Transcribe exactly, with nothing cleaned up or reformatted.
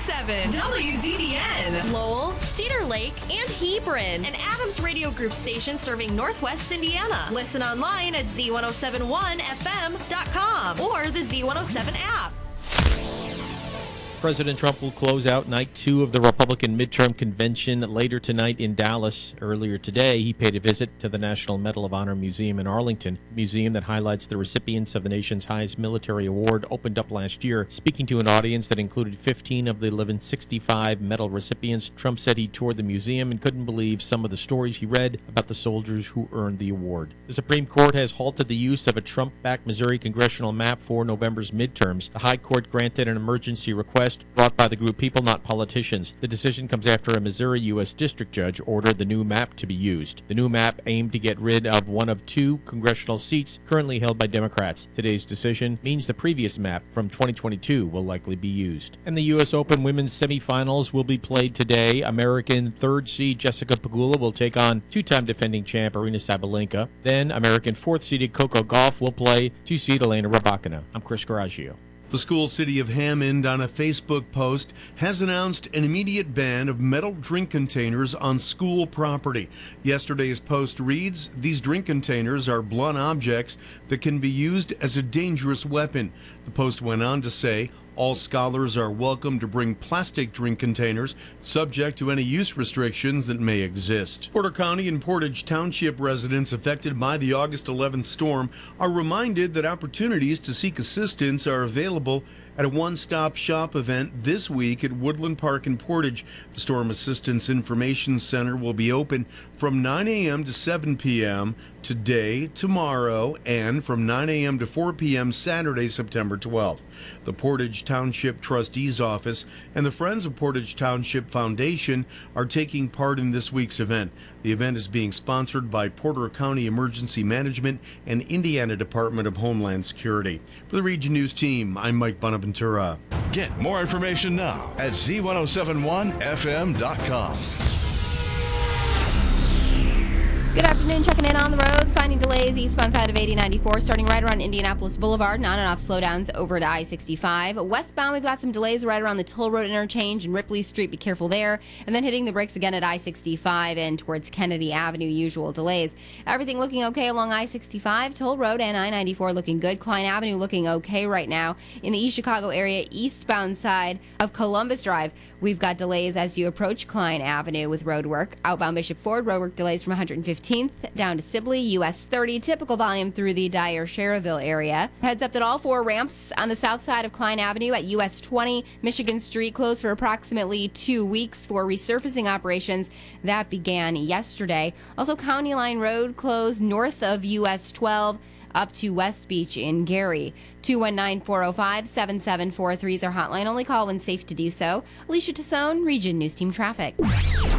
seven W Z B N. Lowell, Cedar Lake, and Hebron. An Adams Radio Group station serving Northwest Indiana. Listen online at Z ten seventy-one F M dot com or the Z ten seven app. President Trump will close out night two of the Republican midterm convention later tonight in Dallas. Earlier today, he paid a visit to the National Medal of Honor Museum in Arlington, a museum that highlights the recipients of the nation's highest military award, opened up last year. Speaking to an audience that included fifteen of the eleven sixty-five medal recipients, Trump said he toured the museum and couldn't believe some of the stories he read about the soldiers who earned the award. The Supreme Court has halted the use of a Trump-backed Missouri congressional map for November's midterms. The High Court granted an emergency request brought by the group People Not Politicians. The decision comes after a Missouri U S district judge ordered the new map to be used. The new map aimed to get rid of one of two congressional seats currently held by Democrats. Today's decision means the previous map from twenty twenty-two will likely be used. And the U S Open women's semifinals will be played today. American third seed Jessica Pegula will take on two-time defending champ Aryna Sabalenka. Then American fourth seeded Coco Gauff will play two-seed Elena Rybakina. I'm Chris Garagio. The school city of Hammond, on a Facebook post, has announced an immediate ban of metal drink containers on school property. Yesterday's post reads, "These drink containers are blunt objects that can be used as a dangerous weapon." The post went on to say, "All scholars are welcome to bring plastic drink containers, subject to any use restrictions that may exist." Porter County and Portage Township residents affected by the August eleventh storm are reminded that opportunities to seek assistance are available at a one-stop shop event this week at Woodland Park in Portage. The Storm Assistance Information Center will be open from nine a.m. to seven p.m. today, tomorrow, and from nine a.m. to four p.m. Saturday, September twelfth. The Portage Township Trustee's Office and the Friends of Portage Township Foundation are taking part in this week's event. The event is being sponsored by Porter County Emergency Management and Indiana Department of Homeland Security. For the Region News team, I'm Mike Bonaventura. Get more information now at Z ten seventy-one F M dot com. Good afternoon. Checking in on the roads. Finding delays eastbound side of eighty ninety-four, starting right around Indianapolis Boulevard. On and off slowdowns over to I sixty-five. Westbound, we've got some delays right around the Toll Road interchange and Ripley Street. Be careful there. And then hitting the brakes again at I sixty-five and towards Kennedy Avenue. Usual delays. Everything looking okay along I sixty-five, Toll Road, and I ninety-four looking good. Klein Avenue looking okay right now. In the East Chicago area, eastbound side of Columbus Drive, we've got delays as you approach Klein Avenue with road work. Outbound Bishop Ford, road work delays from one hundred fifteenth down to Sibley. U S thirty, typical volume through the Dyer-Sherrville area. Heads up that all four ramps on the south side of Klein Avenue at U S twenty, Michigan Street closed for approximately two weeks for resurfacing operations that began yesterday. Also, County Line Road closed north of U S twelve up to West Beach in Gary. two one nine, four oh five, seven seven four three is our hotline. Only call when safe to do so. Alicia Tassone, Region News Team Traffic.